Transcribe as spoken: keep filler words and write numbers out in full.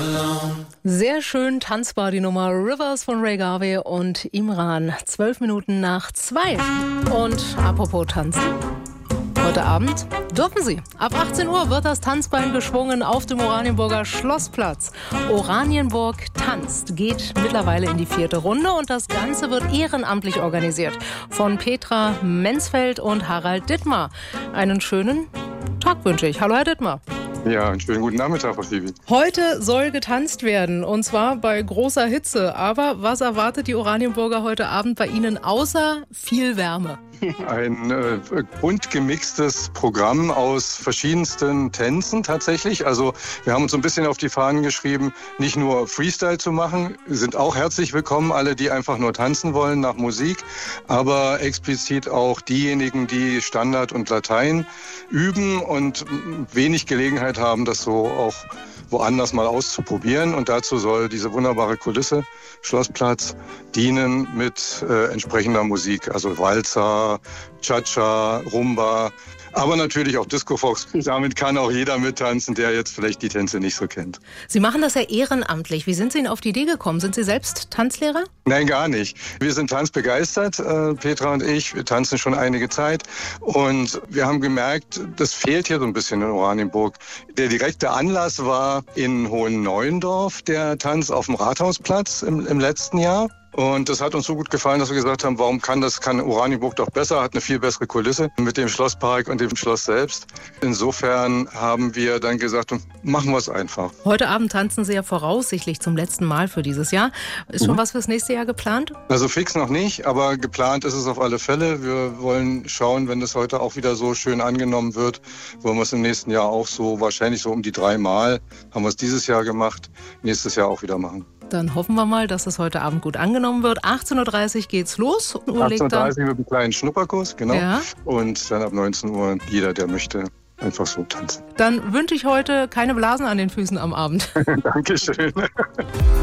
Sehr schön tanzbar die Nummer Rivers von Ray Garvey und Imran. Zwölf Minuten nach zwei. Und apropos tanzen. Heute Abend dürfen Sie. Ab achtzehn Uhr wird das Tanzbein geschwungen auf dem Oranienburger Schlossplatz. Oranienburg tanzt geht mittlerweile in die vierte Runde und das Ganze wird ehrenamtlich organisiert von Petra Menzfeld und Harald Dittmar. Einen schönen Tag wünsche ich. Hallo Herr Dittmar. Ja, einen schönen guten Nachmittag, Frau Phoebe. Heute soll getanzt werden und zwar bei großer Hitze. Aber was erwartet die Oranienburger heute Abend bei Ihnen außer viel Wärme? Ein äh, bunt gemixtes Programm aus verschiedensten Tänzen tatsächlich. Also wir haben uns so ein bisschen auf die Fahnen geschrieben, nicht nur Freestyle zu machen, sind auch herzlich willkommen, alle, die einfach nur tanzen wollen nach Musik, aber explizit auch diejenigen, die Standard und Latein üben und wenig Gelegenheit haben, das so auch woanders mal auszuprobieren. Und dazu soll diese wunderbare Kulisse, Schlossplatz, dienen mit äh, entsprechender Musik. Also Walzer, Cha-Cha, Rumba, aber natürlich auch Disco-Fox. Damit kann auch jeder mittanzen, der jetzt vielleicht die Tänze nicht so kennt. Sie machen das ja ehrenamtlich. Wie sind Sie denn auf die Idee gekommen? Sind Sie selbst Tanzlehrer? Nein, gar nicht. Wir sind tanzbegeistert, äh, Petra und ich. Wir tanzen schon einige Zeit. Und wir haben gemerkt, das fehlt hier so ein bisschen in Oranienburg. Der direkte Anlass war in Hohenneuendorf, der Tanz auf dem Rathausplatz im, im letzten Jahr. Und das hat uns so gut gefallen, dass wir gesagt haben, warum kann das, kann Oranienburg doch besser, hat eine viel bessere Kulisse mit dem Schlosspark und dem Schloss selbst. Insofern haben wir dann gesagt, machen wir es einfach. Heute Abend tanzen Sie ja voraussichtlich zum letzten Mal für dieses Jahr. Ist schon mhm. was fürs nächste Jahr geplant? Also fix noch nicht, aber geplant ist es auf alle Fälle. Wir wollen schauen, wenn das heute auch wieder so schön angenommen wird, wollen wir es im nächsten Jahr auch so, wahrscheinlich so um die drei Mal, haben wir es dieses Jahr gemacht, nächstes Jahr auch wieder machen. Dann hoffen wir mal, dass es heute Abend gut angenommen wird. achtzehn Uhr dreißig geht's los. achtzehn Uhr dreißig mit einem kleinen Schnupperkurs, genau. Ja. Und dann ab neunzehn Uhr jeder, der möchte, einfach so tanzen. Dann wünsche ich heute keine Blasen an den Füßen am Abend. Dankeschön.